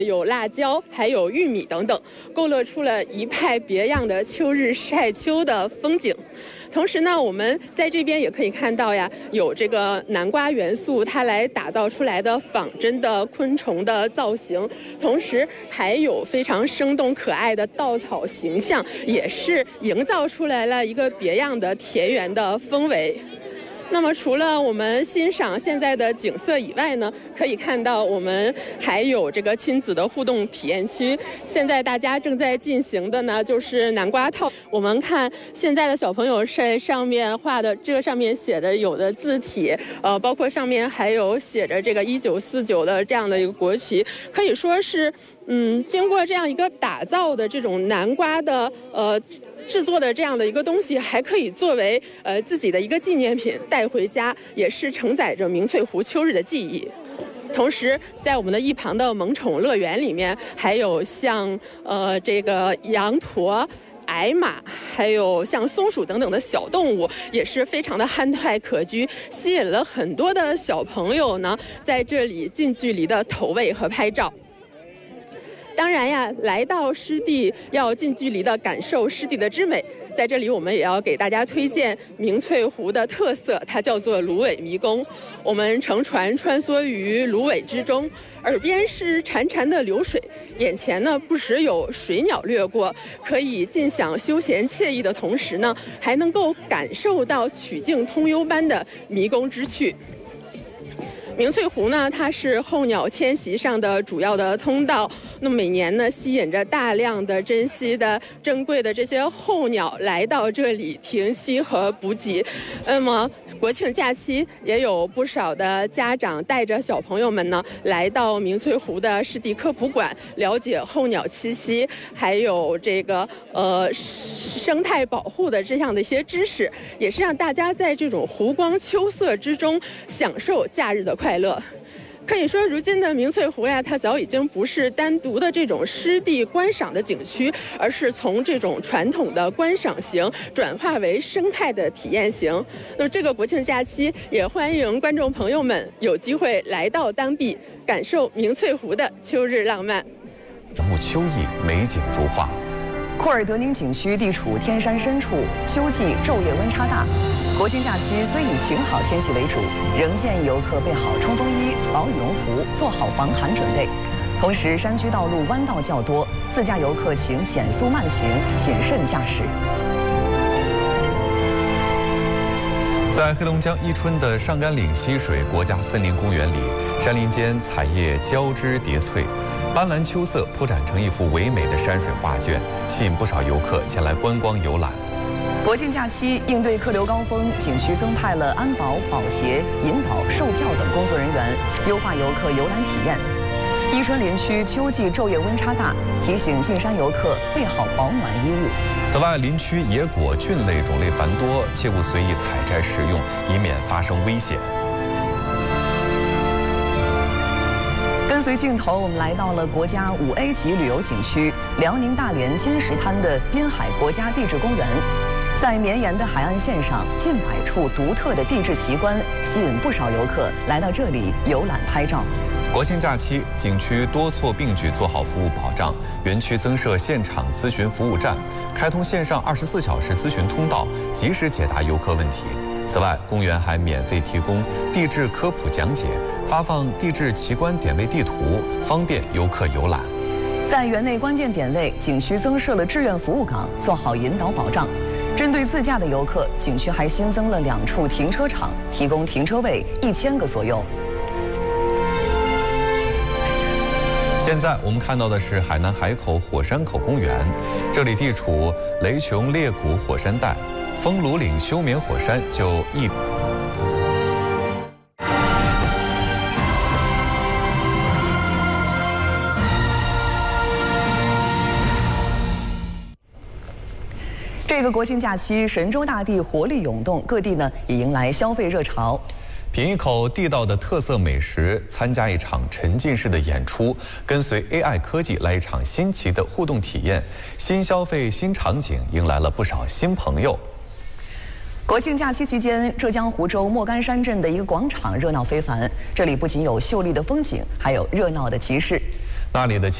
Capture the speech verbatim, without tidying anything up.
有辣椒，还有玉米等等，勾勒出了一派别样的秋日晒秋的风景。同时呢，我们在这边也可以看到呀，有这个南瓜元素，它来打造出来的仿真的昆虫的造型，同时还有非常生动可爱的稻草形象，也是营造出来了一个别样的田园的氛围。那么除了我们欣赏现在的景色以外呢，可以看到我们还有这个亲子的互动体验区。现在大家正在进行的呢就是南瓜套。我们看现在的小朋友在上面画的，这个上面写的有的字体，呃，包括上面还有写着这个一九四九的这样的一个国旗，可以说是嗯，经过这样一个打造的这种南瓜的呃。制作的这样的一个东西，还可以作为呃自己的一个纪念品带回家，也是承载着明翠湖秋日的记忆。同时，在我们的一旁的萌宠乐园里面，还有像呃这个羊驼、矮马，还有像松鼠等等的小动物，也是非常的憨态可掬，吸引了很多的小朋友呢在这里近距离的投喂和拍照。当然呀，来到湿地要近距离的感受湿地的之美。在这里，我们也要给大家推荐明翠湖的特色，它叫做芦苇迷宫。我们乘船穿梭于芦苇之中，耳边是潺潺的流水，眼前呢不时有水鸟掠过，可以尽享休闲惬意的同时呢，还能够感受到曲径通幽般的迷宫之趣。明翠湖呢，它是候鸟迁徙上的主要的通道。那么每年呢，吸引着大量的珍稀的、珍贵的这些候鸟来到这里停息和补给。那么国庆假期也有不少的家长带着小朋友们呢，来到明翠湖的湿地科普馆，了解候鸟栖息，还有这个呃生态保护的这样的一些知识，也是让大家在这种湖光秋色之中享受假日的快乐。可以说，如今的明翠湖呀，它早已经不是单独的这种湿地观赏的景区，而是从这种传统的观赏型转化为生态的体验型。那这个国庆假期，也欢迎观众朋友们有机会来到当地，感受明翠湖的秋日浪漫。 一幕秋意，美景如画。 库尔德宁景区地处天山深处，秋季昼夜温差大。国庆假期虽以晴好天气为主，仍建议游客备好冲锋衣、薄羽绒服，做好防寒准备。同时，山区道路弯道较多，自驾游客请减速慢行，谨慎驾驶。 在黑龙江伊春的上甘岭溪水国家森林公园里，山林间彩叶交织叠翠，斑斓秋色铺展成一幅唯美的山水画卷，吸引不少游客前来观光游览。 国庆假期应对客流高峰，景区增派了安保、保洁、引导、售票等工作人员，优化游客游览体验。伊春林区秋季昼夜温差大，提醒进山游客备好保暖衣物。 此外，林区野果菌类种类繁多，切勿随意采摘食用，以免发生危险。 跟随镜头，我们来到了国家五 A 级旅游景区辽宁大连金石滩的滨海国家地质公园。在绵延的海岸线上，近百处独特的地质奇观，吸引不少游客来到这里游览拍照。 国庆假期，景区多措并举做好服务保障，园区增设现场咨询服务站，开通线上二十四小时咨询通道，及时解答游客问题。此外，公园还免费提供地质科普讲解，发放地质奇观点位地图，方便游客游览。 在园内关键点位，景区增设了志愿服务岗，做好引导保障。针对自驾的游客，景区还新增了两处停车场，提供停车位一千个左右。 现在我们看到的是海南海口火山口公园，这里地处雷琼裂谷火山带，风炉岭休眠火山就一。 这个国庆假期，神州大地活力涌动，各地呢也迎来消费热潮。 品一口地道的特色美食，参加一场沉浸式的演出，跟随 A I 科技来一场新奇的互动体验，新消费新场景迎来了不少新朋友。 国庆假期期间，浙江湖州莫干山镇的一个广场热闹非凡，这里不仅有秀丽的风景，还有热闹的集市。 那里的